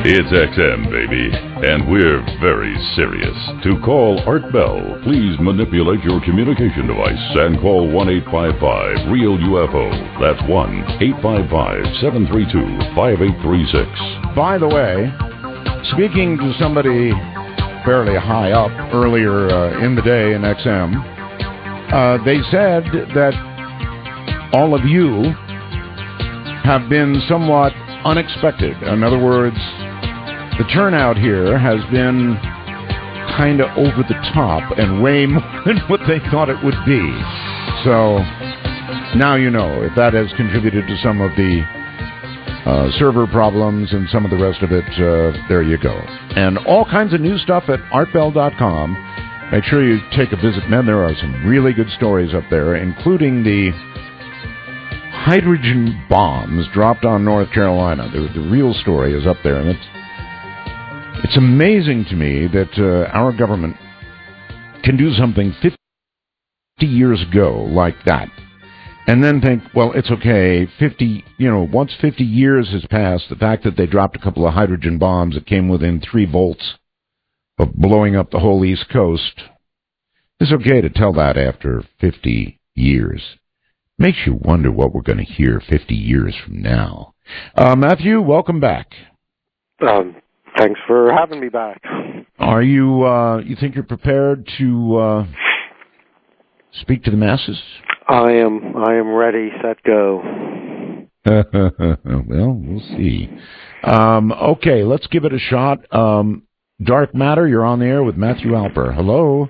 It's XM, baby, and we're very serious. To call Art Bell, please manipulate your communication device and call 1-855-REAL-UFO. That's 1-855-732-5836. By the way, speaking to somebody fairly high up earlier in the day in XM, they said that all of you have been somewhat unexpected. In other words, the turnout here has been kind of over the top and way more than what they thought it would be. So now you know if that has contributed to some of the server problems and some of the rest of it. There you go. And all kinds of new stuff at artbell.com. Make sure you take a visit, man. There are some really good stories up there, including the hydrogen bombs dropped on North Carolina. The real story is up there, and it's amazing to me that our government can do something 50 years ago like that, and then think, well, it's okay. Once 50 years has passed, the fact that they dropped a couple of hydrogen bombs that came within 3 volts of blowing up the whole East Coast, it's okay to tell that after 50 years. Makes you wonder what we're going to hear 50 years from now. Matthew, welcome back. Thanks for having me back. Are you, you think you're prepared to speak to the masses? I am ready, set, go. Well, we'll see. Okay, let's give it a shot. Dark Matter, you're on the air with Matthew Alper. Hello?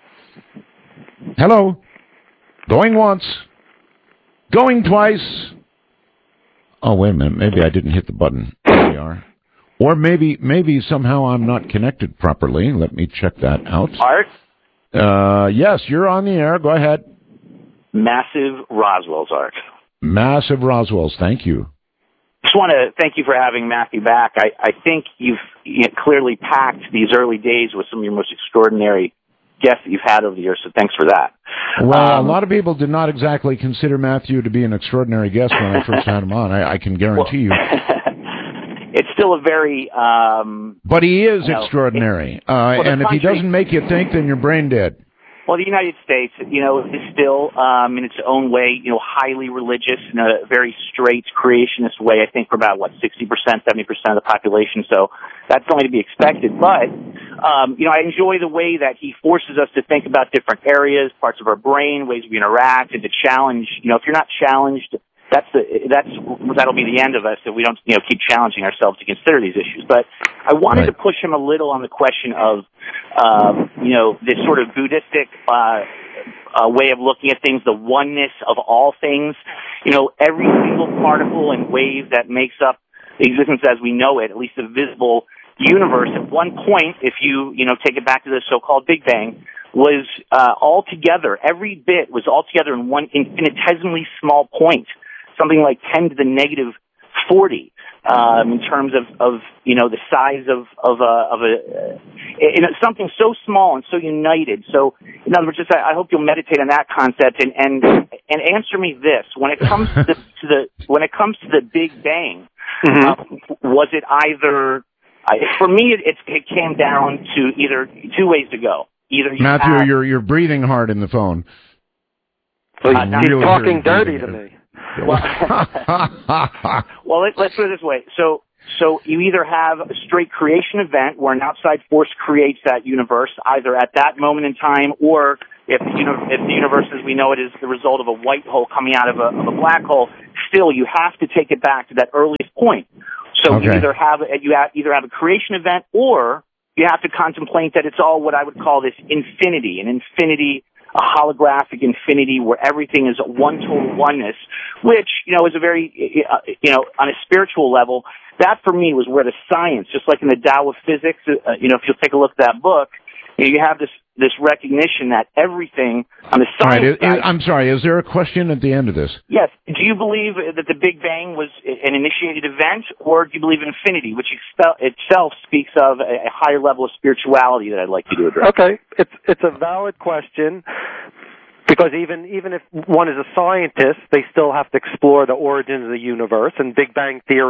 Hello? Going once. Going twice. Oh, wait a minute. Maybe I didn't hit the button. There we are. Or maybe somehow I'm not connected properly. Let me check that out. Art? Yes, you're on the air. Go ahead. Massive Roswell's, Art. Massive Roswell's. Thank you. Just want to thank you for having Matthew back. I think you've clearly packed these early days with some of your most extraordinary guests that you've had over the years, so thanks for that. Well, a lot of people did not exactly consider Matthew to be an extraordinary guest when I first had him on. I can guarantee you. It's still a very... but he is extraordinary. And if he doesn't make you think, then you're brain dead. Well, the United States, is still, in its own way, highly religious in a very straight creationist way, I think, for about, 60%, 70% of the population. So that's only to be expected. But, I enjoy the way that he forces us to think about different areas, parts of our brain, ways we interact, and to challenge. If you're not challenged, that'll be the end of us if we don't, keep challenging ourselves to consider these issues. But I wanted to push him a little on the question of, this sort of Buddhistic way of looking at things, the oneness of all things. Every single particle and wave that makes up existence as we know it, at least the visible universe, at one point, if you take it back to the so-called Big Bang, was all together. Every bit was all together in one infinitesimally small point. Something like 10 to the negative 40 in terms of the size of something so small and so united. So, in other words, I hope you'll meditate on that concept and answer me this: when it comes to the Big Bang, was it either? For me, it came down to either 2 ways to go. Either Matthew, you're breathing hard in the phone. So you're talking dirty to me. Well, let's put it this way. So you either have a straight creation event where an outside force creates that universe, either at that moment in time, or if the universe as we know it is the result of a white hole coming out of a black hole. Still, you have to take it back to that earliest point. So you either have a creation event, or you have to contemplate that it's all what I would call this infinity, a holographic infinity where everything is one total oneness, which, is a very, on a spiritual level, that for me was where the science, just like in the Tao of Physics, if you'll take a look at that book, you have this recognition that everything on the science side... I'm sorry, is there a question at the end of this? Yes. Do you believe that the Big Bang was an initiated event, or do you believe in infinity, which itself speaks of a higher level of spirituality that I'd like you to address? Okay. It's a valid question, because even if one is a scientist, they still have to explore the origins of the universe, and Big Bang theory is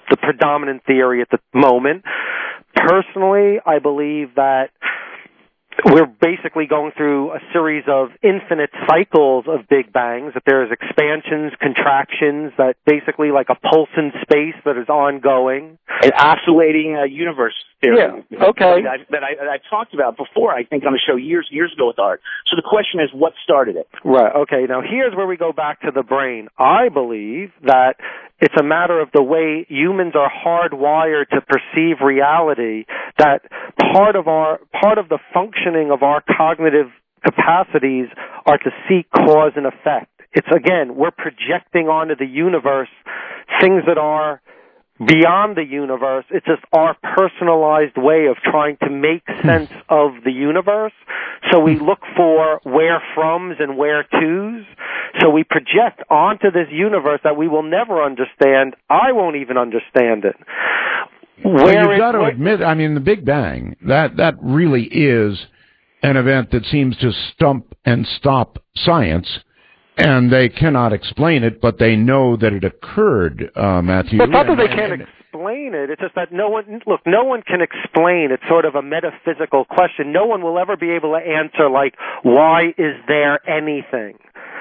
the predominant theory at the moment. Personally, I believe that we're basically going through a series of infinite cycles of Big Bangs, that there's expansions, contractions, that basically like a pulse in space that is ongoing. An oscillating universe theory. Yeah, okay. That I talked about before, I think, on the show years ago with Art. So the question is, what started it? Right, okay. Now here's where we go back to the brain. I believe that it's a matter of the way humans are hardwired to perceive reality, that part of the functioning of our cognitive capacities are to seek cause and effect. It's, again, we're projecting onto the universe things that are beyond the universe. It's just our personalized way of trying to make sense of the universe. So we look for where-froms and where-tos. So we project onto this universe that we will never understand. I won't even understand it. Well, you've got to admit, I mean, the Big Bang, that really is an event that seems to stump and stop science, and they cannot explain it, but they know that it occurred, Matthew. But not that they can't explain it. It's just that no one can explain. It's sort of a metaphysical question. No one will ever be able to answer, like, why is there anything?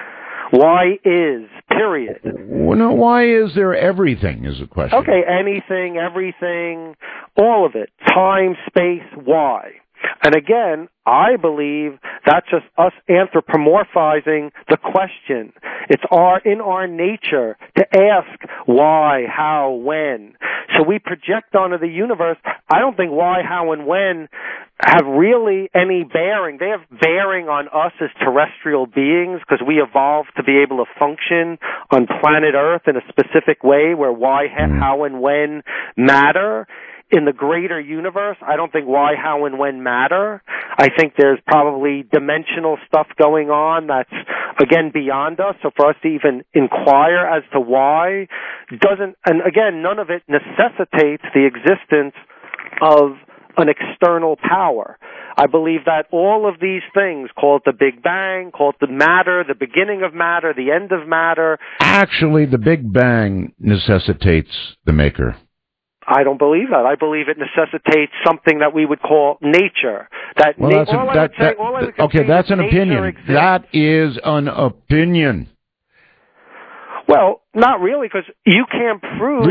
Why is, period. Well, no, why is there everything is the question. Okay, anything, everything, all of it. Time, space, why? And again, I believe that's just us anthropomorphizing the question. It's in our nature to ask why, how, when. So we project onto the universe. I don't think why, how, and when have really any bearing. They have bearing on us as terrestrial beings because we evolved to be able to function on planet Earth in a specific way where why, how, and when matter. In the greater universe, I don't think why, how, and when matter. I think there's probably dimensional stuff going on that's, again, beyond us. So for us to even inquire as to why doesn't, and again, none of it necessitates the existence of an external power. I believe that all of these things, call it the Big Bang, call it the matter, the beginning of matter, the end of matter. Actually, the Big Bang necessitates the maker. I don't believe that. I believe it necessitates something that we would call nature. That's an opinion. Exists. That is an opinion. Well, not really, because you can't prove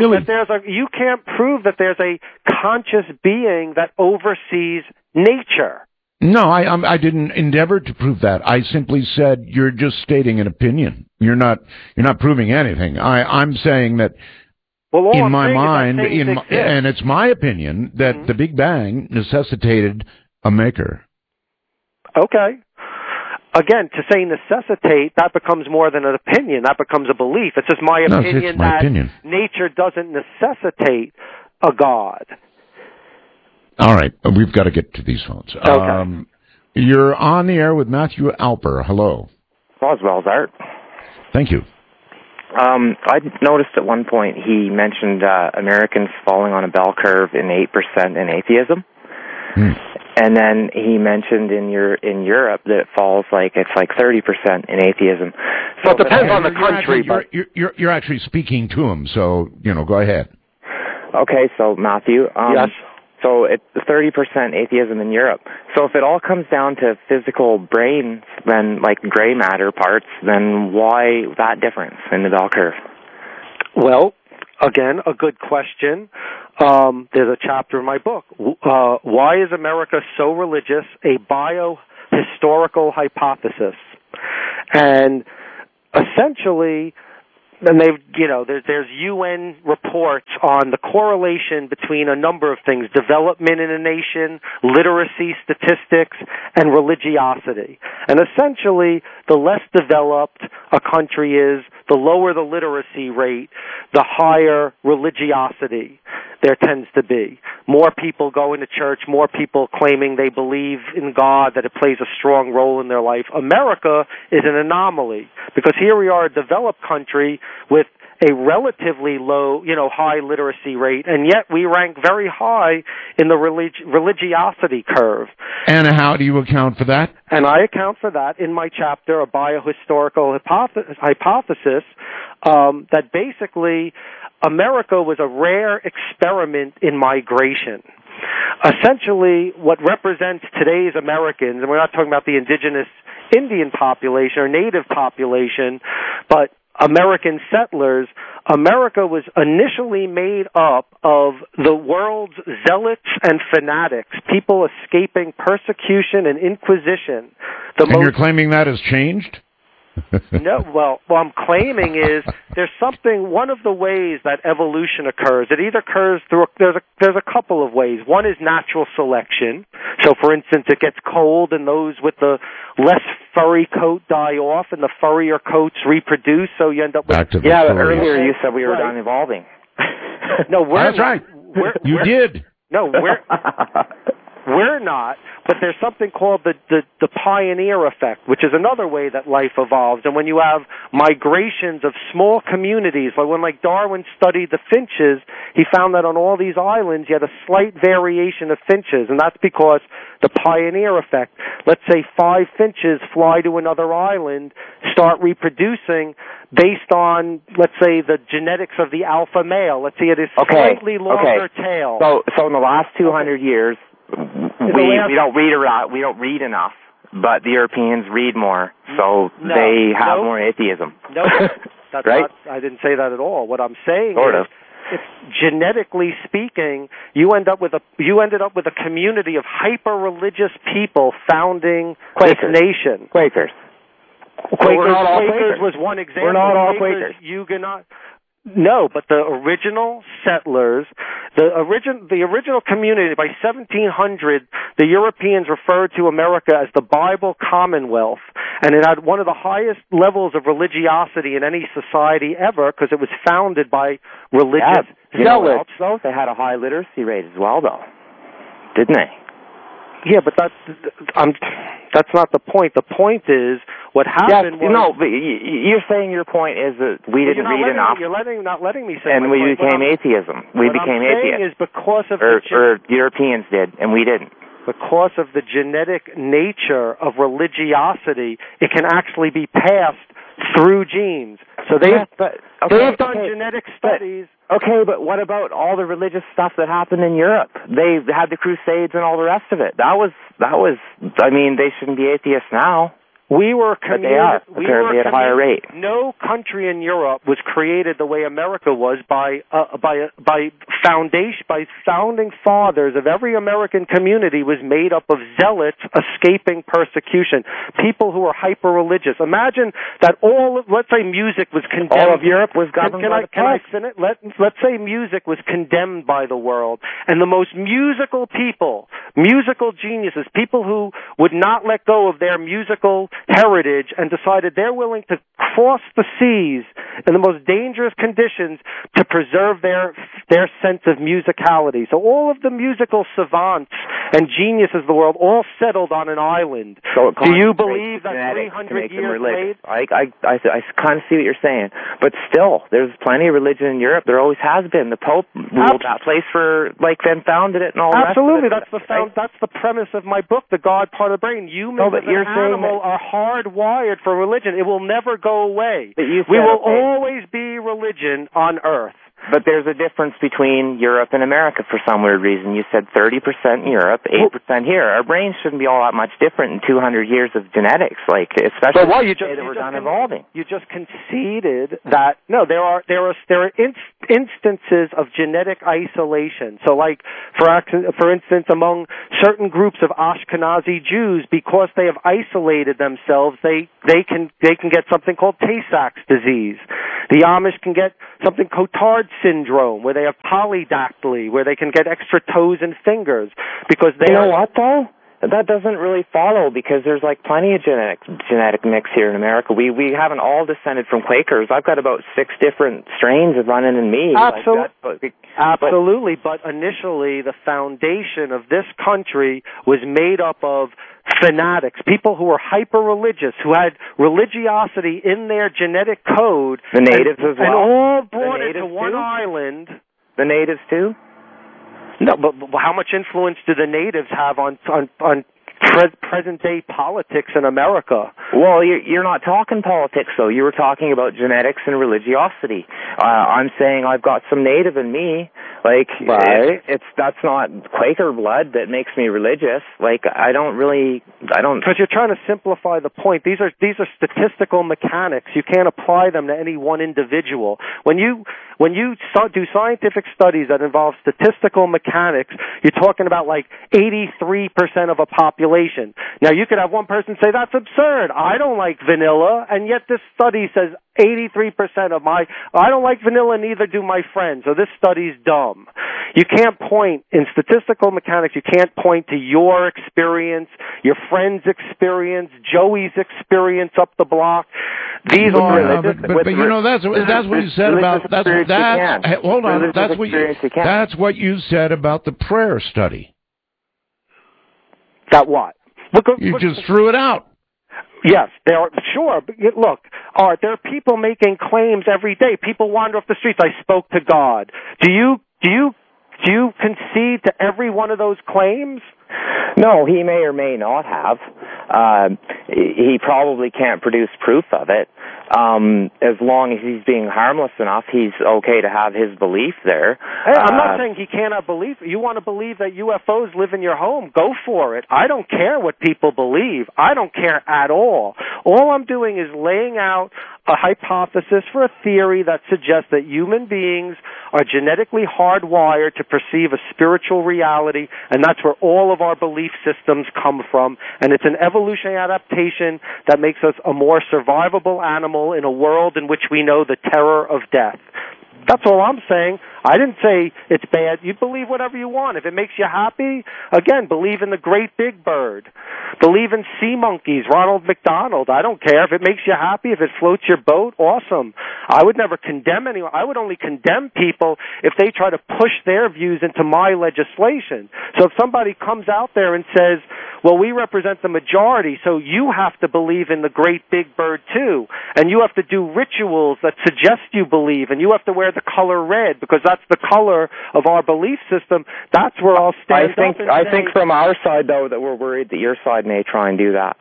that there's a conscious being that oversees nature. No, I didn't endeavor to prove that. I simply said you're just stating an opinion. You're not proving anything. I'm saying that. Well, in my mind, and it's my opinion that the Big Bang necessitated a maker. Okay. Again, to say necessitate, that becomes more than an opinion. That becomes a belief. It's just my opinion nature doesn't necessitate a God. All right. We've got to get to these phones. Okay. You're on the air with Matthew Alper. Hello. Roswell's Art. Thank you. I noticed at one point he mentioned Americans falling on a bell curve in 8% in atheism, and then he mentioned in Europe that it falls it's 30% in atheism. So it depends on the country. You're actually speaking to him, so go ahead. Okay, so Matthew, yes. So it's 30% atheism in Europe. So if it all comes down to physical brains, then gray matter parts, then why that difference in the bell curve? Well, again, a good question. There's a chapter in my book. Why is America so religious? A biohistorical hypothesis. And essentially, and there's UN reports on the correlation between a number of things: development in a nation, literacy statistics, and religiosity. And essentially, the less developed a country is, the lower the literacy rate, the higher religiosity there tends to be. More people going to church, more people claiming they believe in God, that it plays a strong role in their life. America is an anomaly because here we are, a developed country with a relatively low, high literacy rate, and yet we rank very high in the religiosity curve. And how do you account for that? And I account for that in my chapter, A Biohistorical Hypothesis, that basically America was a rare experiment in migration. Essentially, what represents today's Americans, and we're not talking about the indigenous Indian population or native population, but American settlers, America was initially made up of the world's zealots and fanatics, people escaping persecution and inquisition. You're claiming that has changed? No, well, what I'm claiming is there's one of the ways that evolution occurs. It either occurs through, there's a couple of ways. One is natural selection. So, for instance, it gets cold and those with the less furry coat die off and the furrier coats reproduce, so you end up with... Earlier you said we were done evolving. No, That's right. You did. No, we're not, but there's something called the pioneer effect, which is another way that life evolves. And when you have migrations of small communities, like when Darwin studied the finches, he found that on all these islands you had a slight variation of finches, and that's because the pioneer effect. Let's say 5 finches fly to another island, start reproducing based on, let's say, the genetics of the alpha male. Let's say it is slightly longer tail. So in the last 200 years, we don't read enough, but the Europeans read more, so they have more atheism. No, that's right? I didn't say that at all. What I'm saying is, if genetically speaking, you ended up with a community of hyper-religious people founding this nation. Quakers. Quakers was one example. We're not all Quakers. Huguenot. No, but the original settlers, the original community, by 1700, the Europeans referred to America as the Bible Commonwealth, and it had one of the highest levels of religiosity in any society ever because it was founded by religious zealots. They had a high literacy rate as well, though, didn't they? Yeah, but that's not the point. The point is what happened was... No, but you're saying your point is that we didn't read enough. You're not letting me say and we became atheism. We became atheists. Is because of or Europeans did, and we didn't. Because of the genetic nature of religiosity, it can actually be passed through genes. So they've done genetic studies... Okay, but what about all the religious stuff that happened in Europe? They had the Crusades and all the rest of it. That was. I mean, they shouldn't be atheists now. We were but they are apparently at a higher rate. No country in Europe was created the way America was by founding fathers of every American community was made up of zealots escaping persecution, people who were hyper religious. Imagine that let's say music was condemned. All of Europe was governed by the press. Let's say music was condemned by the world, and the most musical people, musical geniuses, people who would not let go of their musical heritage and decided they're willing to cross the seas in the most dangerous conditions to preserve their sense of musicality. So all of the musical savants and geniuses of the world all settled on an island. So do you believe that 300 years later? I kind of see what you're saying, but still, there's plenty of religion in Europe. There always has been. The Pope ruled that place then founded it and all that. Absolutely, that's the premise of my book, The God Part of the Brain. Humans as an animal are hardwired for religion. It will never go away. We will always be religion on Earth. But there's a difference between Europe and America for some weird reason. You said 30% in Europe, 8% here. Our brains shouldn't be all that much different in 200 years of genetics, especially that we're done evolving. You just conceded that there are instances of genetic isolation. So, for instance, among certain groups of Ashkenazi Jews, because they have isolated themselves, they can get something called Tay-Sachs disease. The Amish can get something Cotard syndrome, where they have polydactyly, where they can get extra toes and fingers because they. You know what though? That doesn't really follow because there's like plenty of genetic mix here in America. We haven't all descended from Quakers. I've got about 6 different strains of running in me. Absolutely. But initially, the foundation of this country was made up of fanatics, people who were hyper-religious, who had religiosity in their genetic code. The natives as well. And all brought it to one island. The natives too? No, but how much influence do the natives have on present-day politics in America? Well, you're not talking politics, though. You were talking about genetics and religiosity. I'm saying I've got some native in me. Like, right. That's not Quaker blood that makes me religious. Like, I don't. Because you're trying to simplify the point. These are statistical mechanics. You can't apply them to any one individual. When you do scientific studies that involve statistical mechanics, you're talking about like 83% of a population. Now, you could have one person say, that's absurd. I don't like vanilla, and yet this study says 83% of I don't like vanilla, neither do my friends, so this study's dumb. You can't point, in statistical mechanics, you can't point to your experience, your friend's experience, Joey's experience up the block. These are religious. But you know, that's what you said about, hold on, that's what you said about the prayer study. That what? You just threw it out. Yes, sure. But look, Art, there are people making claims every day. People wander off the streets. I spoke to God. Do you concede to every one of those claims? No, he may or may not have. He probably can't produce proof of it. As long as he's being harmless enough, he's okay to have his belief there. Hey, I'm not saying he cannot believe. You want to believe that UFOs live in your home, go for it. I don't care what people believe. I don't care at all. All I'm doing is laying out a hypothesis for a theory that suggests that human beings are genetically hardwired to perceive a spiritual reality, and that's where all of our belief systems come from. And it's an evolutionary adaptation that makes us a more survivable animal in a world in which we know the terror of death. That's all I'm saying. I didn't say it's bad. You believe whatever you want. If it makes you happy, again, believe in the great big bird. Believe in sea monkeys, Ronald McDonald. I don't care. If it makes you happy, if it floats your boat, awesome. I would never condemn anyone. I would only condemn people if they try to push their views into my legislation. So if somebody comes out there and says, well, we represent the majority, so you have to believe in the great big bird too, and you have to do rituals that suggest you believe, and you have to wear the color red because that's the color of our belief system, that's where I'll stand up and I think from our side, though, that we're worried that your side may try and do that.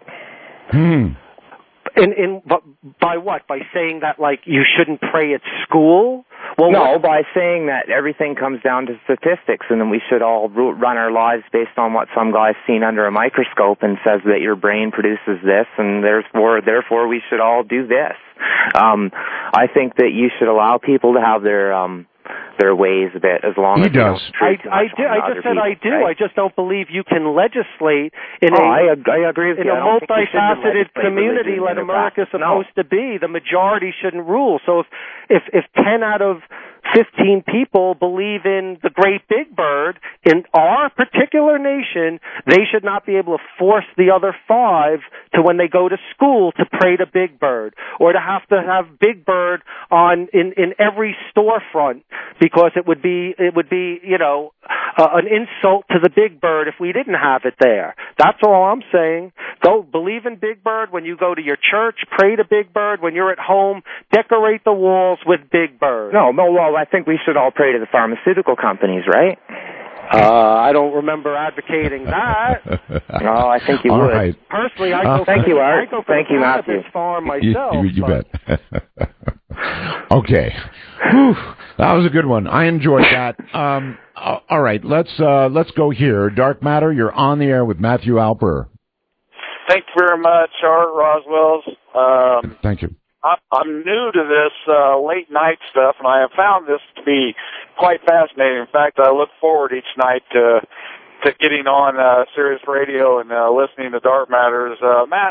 By what? By saying that, like, you shouldn't pray at school? Well, no, by saying that everything comes down to statistics, and then we should all run our lives based on what some guy's seen under a microscope and says that your brain produces this, and therefore we should all do this. I think that you should allow people to have their ways a bit, as long as I do. Right? I just don't believe you can legislate in I agree with in a multifaceted community like America's supposed to be. The majority shouldn't rule. So if 10 out of 15 people believe in the great big bird in our particular nation, they should not be able to force the other 5 to, when they go to school, to pray to Big Bird, or to have Big Bird in every storefront, because it would be an insult to the Big Bird if we didn't have it there. That's all I'm saying. Go believe in Big Bird when you go to your church. Pray to Big Bird when you're at home. Decorate the walls with Big Bird. Well, I think we should all pray to the pharmaceutical companies, right? I don't remember advocating that. No, I think you would. Right. Personally, I go for thank you, Art. I go for thank you, Matthew. farm myself. You bet. Okay. Whew, that was a good one. I enjoyed that. All right, let's go here. Dark Matter, you're on the air with Matthew Alper. Thank you very much, Art Roswells. Thank you. I'm new to this late night stuff, and I have found this to be quite fascinating. In fact, I look forward each night to getting on Sirius Radio and listening to Dark Matters. Matt,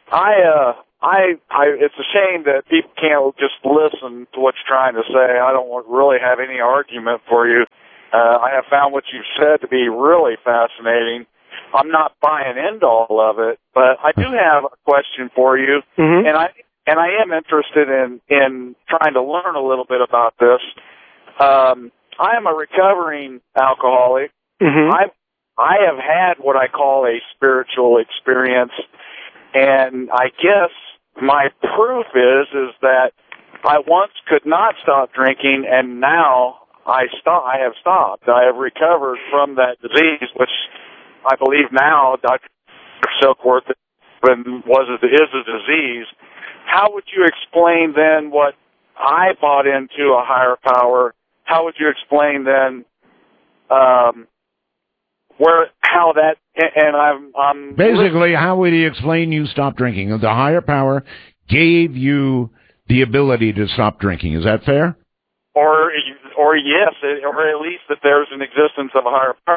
it's a shame that people can't just listen to what you're trying to say. I don't really have any argument for you. I have found what you've said to be really fascinating. I'm not buying into all of it, but I do have a question for you, and I am interested in trying to learn a little bit about this. I am a recovering alcoholic. I have had what I call a spiritual experience, and I guess my proof is that I once could not stop drinking, and now I have stopped. I have recovered from that disease, which I believe now Dr. Silkworth is a disease. How would you explain then what I bought into a higher power? How would you explain then how that? And I'm basically, how would he explain you stopped drinking? The higher power gave you the ability to stop drinking. Is that fair? Or yes, or at least that there's an existence of a higher power.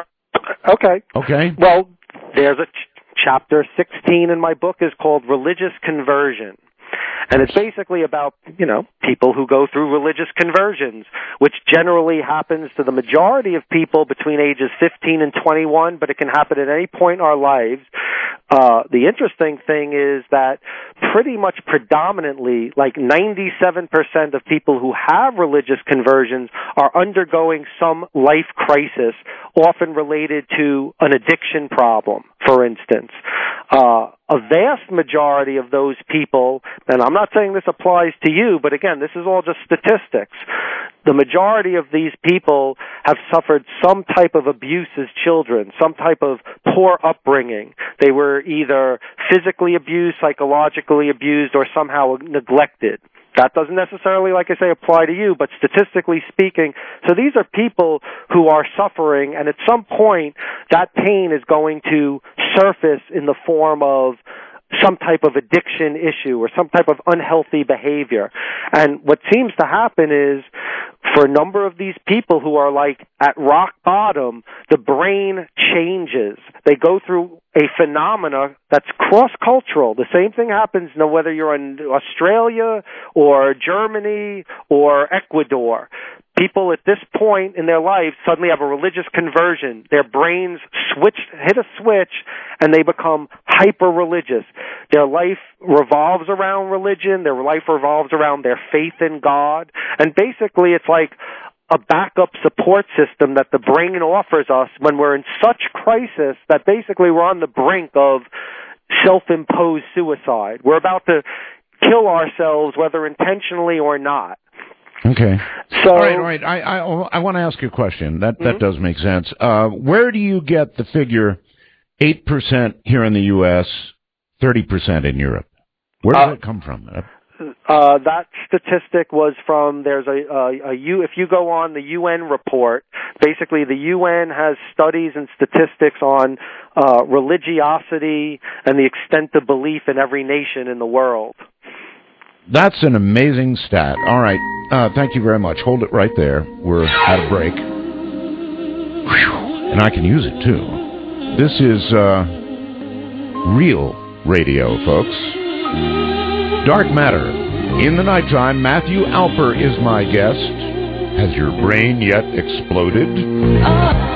Okay. Well, there's a chapter 16 in my book is called Religious Conversion. And it's basically about, people who go through religious conversions, which generally happens to the majority of people between ages 15 and 21, but it can happen at any point in our lives. The interesting thing is that pretty much predominantly, like 97% of people who have religious conversions are undergoing some life crisis, often related to an addiction problem, for instance. A vast majority of those people, and I'm not saying this applies to you, but again, this is all just statistics. The majority of these people have suffered some type of abuse as children, some type of poor upbringing. They were either physically abused, psychologically abused, or somehow neglected. That doesn't necessarily, like I say, apply to you, but statistically speaking, so these are people who are suffering, and at some point, that pain is going to surface in the form of some type of addiction issue or some type of unhealthy behavior. And what seems to happen is, for a number of these people who are like at rock bottom, the brain changes. They go through a phenomena that's cross-cultural. The same thing happens whether you're in Australia or Germany or Ecuador. People at this point in their life suddenly have a religious conversion. Their brains hit a switch, and they become hyper-religious. Their life revolves around religion. Their life revolves around their faith in God. And basically, it's like a backup support system that the brain offers us when we're in such crisis that basically we're on the brink of self-imposed suicide. We're about to kill ourselves, whether intentionally or not. Okay. So, all right. I want to ask you a question. That does make sense. Where do you get the figure 8% here in the U.S., 30% in Europe? Where does that come from? That statistic was from, if you go on the UN report, basically the UN has studies and statistics on religiosity and the extent of belief in every nation in the world. That's an amazing stat. All right. Thank you very much. Hold it right there. We're at a break. And I can use it, too. This is real radio, folks. Dark Matter. In the nighttime, Matthew Alper is my guest. Has your brain yet exploded?